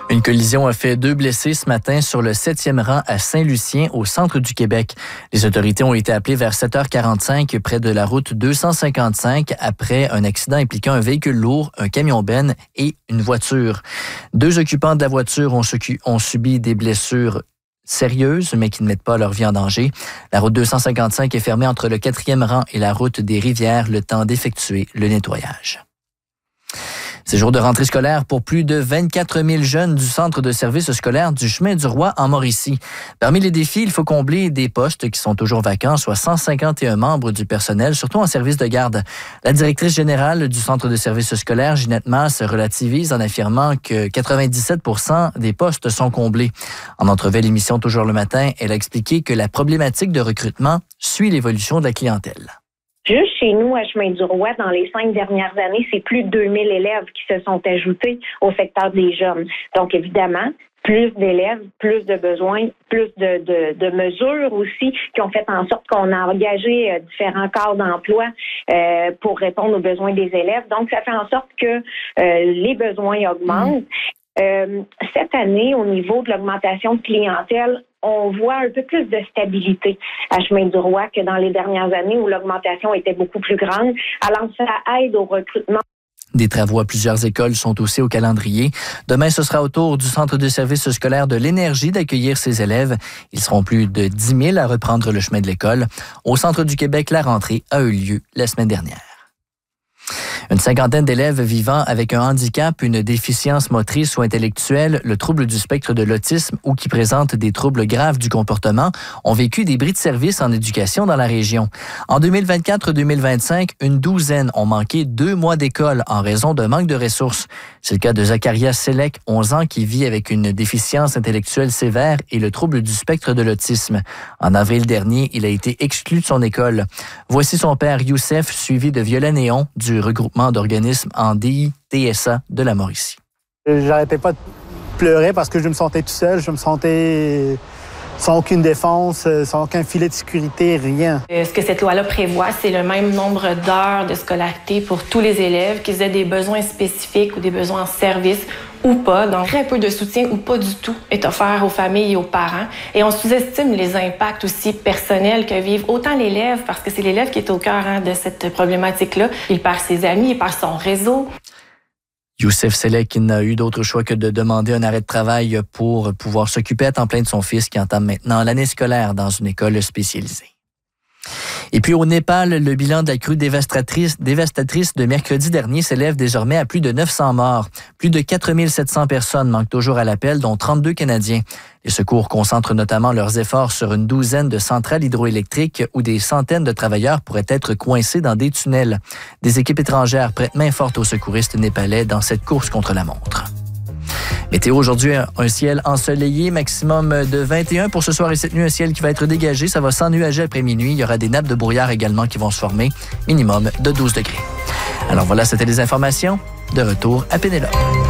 Une collision a fait 2 blessés ce matin sur le 7e rang à Saint-Lucien, au centre du Québec. Les autorités ont été appelées vers 7h45 près de la route 255 après un accident impliquant un véhicule lourd, un camion-benne et une voiture. 2 occupants de la voiture ont subi des blessures sérieuses, mais qui ne mettent pas leur vie en danger. La route 255 est fermée entre le 4e rang et la route des Rivières, le temps d'effectuer le nettoyage. C'est jour de rentrée scolaire pour plus de 24 000 jeunes du centre de service scolaire du Chemin du Roi en Mauricie. Parmi les défis, il faut combler des postes qui sont toujours vacants, soit 151 membres du personnel, surtout en service de garde. La directrice générale du centre de service scolaire, Ginette Masse, relativise en affirmant que 97 % des postes sont comblés. En entrevue à l'émission Toujours le matin, elle a expliqué que la problématique de recrutement suit l'évolution de la clientèle. Juste chez nous, à Chemin du Roi, dans les 5 dernières années, c'est plus de 2000 élèves qui se sont ajoutés au secteur des jeunes. Donc, évidemment, plus d'élèves, plus de besoins, plus de mesures aussi qui ont fait en sorte qu'on a engagé différents corps d'emploi pour répondre aux besoins des élèves. Donc, ça fait en sorte que les besoins augmentent. Cette année, au niveau de l'augmentation de clientèle, on voit un peu plus de stabilité à Chemin du Roi que dans les dernières années où l'augmentation était beaucoup plus grande. Alors, ça aide au recrutement. Des travaux à plusieurs écoles sont aussi au calendrier. Demain, ce sera au tour du centre de service scolaire de l'Énergie d'accueillir ses élèves. Ils seront plus de 10 000 à reprendre le chemin de l'école. Au centre du Québec, la rentrée a eu lieu la semaine dernière. Une 50aine d'élèves vivant avec un handicap, une déficience motrice ou intellectuelle, le trouble du spectre de l'autisme ou qui présentent des troubles graves du comportement ont vécu des bris de service en éducation dans la région. En 2024-2025, une douzaine ont manqué 2 mois d'école en raison d'un manque de ressources. C'est le cas de Zacharias Selek, 11 ans, qui vit avec une déficience intellectuelle sévère et le trouble du spectre de l'autisme. En avril dernier, il a été exclu de son école. Voici son père Youssef, suivi de Violet Néon du regroupement d'organismes en DITSA de la Mauricie. J'arrêtais pas de pleurer parce que je me sentais tout seul, je me sentais sans aucune défense, sans aucun filet de sécurité, rien. Ce que cette loi-là prévoit, c'est le même nombre d'heures de scolarité pour tous les élèves, qu'ils aient des besoins spécifiques ou des besoins en service ou pas. Donc, très peu de soutien ou pas du tout est offert aux familles et aux parents. Et on sous-estime les impacts aussi personnels que vivent autant l'élève, parce que c'est l'élève qui est au cœur de cette problématique-là. Il perd ses amis, il perd son réseau. Youssef Selek n'a eu d'autre choix que de demander un arrêt de travail pour pouvoir s'occuper à temps plein de son fils qui entame maintenant l'année scolaire dans une école spécialisée. Et puis au Népal, le bilan de la crue dévastatrice de mercredi dernier s'élève désormais à plus de 900 morts. Plus de 4 700 personnes manquent toujours à l'appel, dont 32 Canadiens. Les secours concentrent notamment leurs efforts sur une douzaine de centrales hydroélectriques où des centaines de travailleurs pourraient être coincés dans des tunnels. Des équipes étrangères prêtent main forte aux secouristes népalais dans cette course contre la montre. Météo aujourd'hui, un ciel ensoleillé, maximum de 21 pour ce soir et cette nuit, un ciel qui va être dégagé. Ça va s'ennuager après minuit. Il y aura des nappes de brouillard également qui vont se former, minimum de 12 degrés. Alors voilà, c'était les informations. De retour à Pénélope.